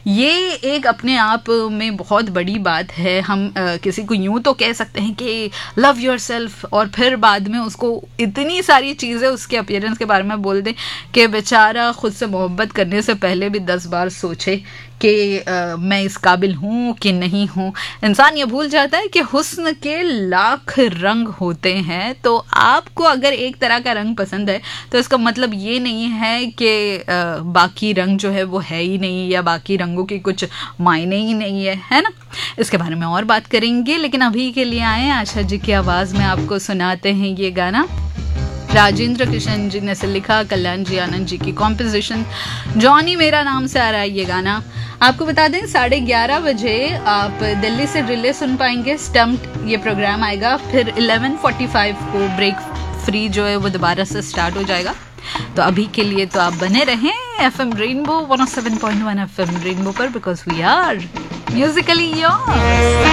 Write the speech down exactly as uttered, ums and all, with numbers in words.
ये एक अपने आप में बहुत बड़ी बात है। हम आ, किसी को यूं तो कह सकते हैं कि लव योरसेल्फ, और फिर बाद में उसको इतनी सारी चीज़ें उसके अपीयरेंस के बारे में बोल दें कि बेचारा खुद से मोहब्बत करने से पहले भी दस बार सोचे कि आ, मैं इस काबिल हूँ कि नहीं हूँ। इंसान ये भूल जाता है कि हुस्न के लाख रंग होते हैं। तो आपको अगर एक तरह का रंग पसंद है तो इसका मतलब ये नहीं है कि आ, बाकी रंग जो है वो है ही नहीं, या बाकी रंगों की कुछ मायने ही नहीं है, है ना। इसके बारे में और बात करेंगे, लेकिन अभी के लिए आए आशा जी की आवाज़ में आपको सुनाते हैं ये गाना। राजेंद्र कृष्ण जी ने इसे लिखा, कल्याण जी आनंद जी की कॉम्पोजिशन, जॉनी मेरा नाम से आ रहा है ये गाना। आपको बता दें साढ़े ग्यारह बजे आप दिल्ली से रिले सुन पाएंगे, स्टम्प्ड ये प्रोग्राम आएगा। फिर ग्यारह पैंतालीस को ब्रेक फ्री जो है वो दोबारा से स्टार्ट हो जाएगा। तो अभी के लिए तो आप बने रहें FM rainbow one O seven point one FM rainbow पर, because we are Musically yours.